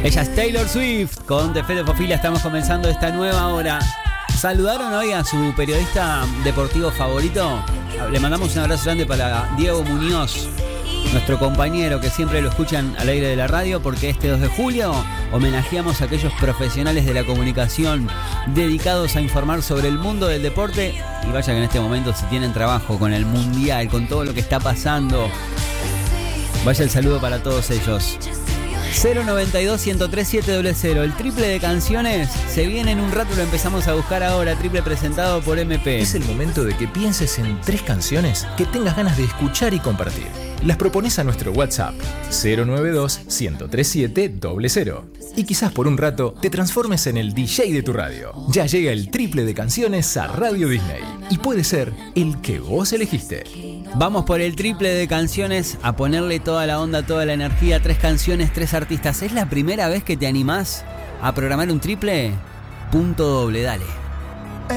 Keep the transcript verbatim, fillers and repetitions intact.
Ella es Taylor Swift, con The Fedofofilia estamos comenzando esta nueva hora. ¿Saludaron hoy a su periodista deportivo favorito? Le mandamos un abrazo grande para Diego Muñoz, nuestro compañero que siempre lo escuchan al aire de la radio, porque este dos de julio homenajeamos a aquellos profesionales de la comunicación dedicados a informar sobre el mundo del deporte. Y vaya que en este momento, si tienen trabajo con el mundial, con todo lo que está pasando, vaya el saludo para todos ellos. cero noventa y dos, uno cero tres, siete cero cero. El triple de canciones se viene en un rato, lo empezamos a buscar ahora. Triple presentado por M P. Es el momento de que pienses en tres canciones que tengas ganas de escuchar y compartir. Las propones a nuestro WhatsApp cero noventa y dos, uno cero tres siete cero cero. Y quizás por un rato te transformes en el D J de tu radio. Ya llega el triple de canciones a Radio Disney. Y puede ser el que vos elegiste. Vamos por el triple de canciones, a ponerle toda la onda, toda la energía. Tres canciones, tres artistas. ¿Es la primera vez que te animás a programar un triple? Punto doble, dale.